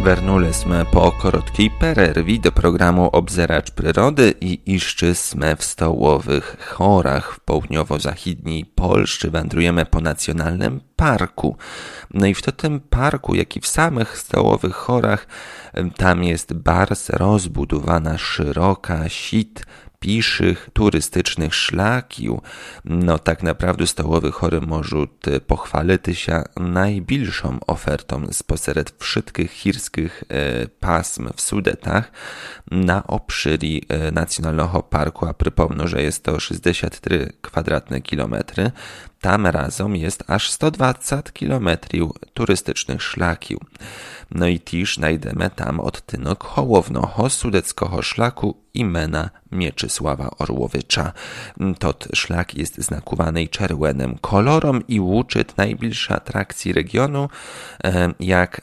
Вернули сме по krótkiej перерві do programu Obzeracz Przyrody i jeszcze sme w stołowych Chorach w południowo-zachodniej Polsce. Wędrujemy po nacjonalnym parku. No i w tym parku, jak i w samych stołowych Chorach, tam jest bardzo rozbudowana szeroka sieć piszych, turystycznych szlakiów. No tak naprawdę stołowy Chory może pochwalić się najbliższą ofertą spośród wszystkich chirskich pasm w Sudetach na obszarze Nacjonalnego Parku, a przypomnę, że jest to 63 kwadratne kilometry. Tam razem jest aż 120 kilometrów turystycznych szlaków. No i też znajdziemy tam odtynek Hołownego sudeckiego szlaku imienia Mieczysława Orłowicza. Tot szlak jest znakowany czerwonym kolorem i łuczy najbliższe atrakcji regionu, jak